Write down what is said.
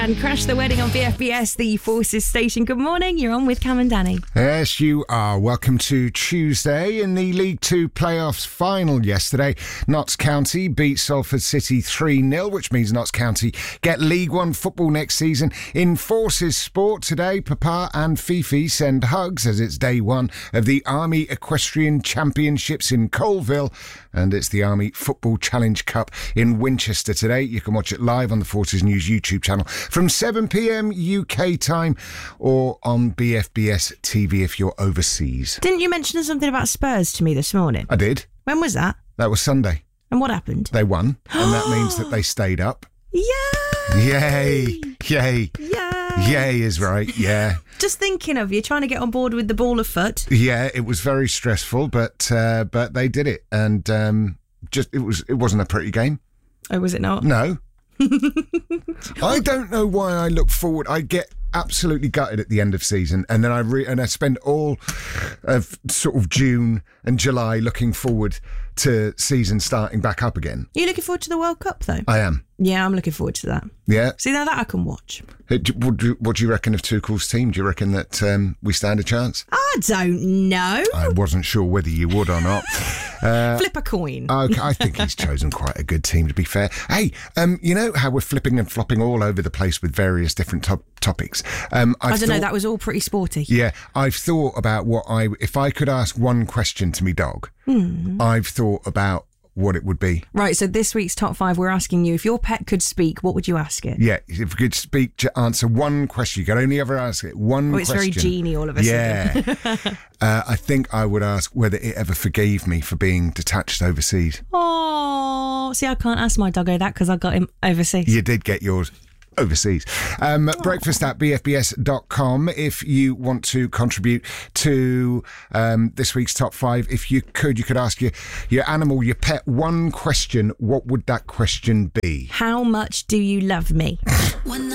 And Crash the Wedding on BFBS, the Forces station. Good morning, you're on with Cam and Danny. Yes, you are. Welcome to Tuesday in the League Two playoffs final yesterday. Notts County beat Salford City 3-0, which means Notts County get League One football next season. In Forces sport today, Papa and Fifi send hugs as it's day one of the Army Equestrian Championships in Colville, and it's the Army Football Challenge Cup in Winchester today. You can watch it live on the Forces News YouTube channel from 7 p.m. UK time or on BFBS TV if you're overseas. Didn't you mention something about Spurs to me this morning? I did. When was that? That was Sunday. And what happened? They won, and that means that they stayed up. Yay! Yay! Yay! Yay! Yay is right, yeah. Just thinking of you, trying to get on board with the ball of foot. Yeah, it was very stressful, but they did it, and it wasn't a pretty game. Oh, was it not? No. I don't know why I look forward. I get absolutely gutted at the end of season, and then I spend all of sort of June and July looking forward to season starting back up again. Are you looking forward to the World Cup, though? I am. Yeah, I'm looking forward to that. Yeah. See, now that I can watch. What do you reckon of Tuchel's team? Do you reckon that we stand a chance? I don't know. I wasn't sure whether you would or not. Flip a coin. Okay, I think he's chosen quite a good team, to be fair. Hey, you know how we're flipping and flopping all over the place with various different topics? I don't know, that was all pretty sporty. Yeah, I've thought about if I could ask one question to me dog, I've thought about what it would be. Right, so this week's Top 5, we're asking you, if your pet could speak, what would you ask it? Yeah, if you could speak to answer one question, you could only ever ask it one question. It's very genie all of a sudden. Yeah. I think I would ask whether it ever forgave me for being detached overseas. Oh, see, I can't ask my doggo that because I got him overseas. You did get yours overseas. Breakfast at bfbs.com if you want to contribute to this week's Top 5. If you could ask your animal, your pet, one question. What would that question be? How much do you love me?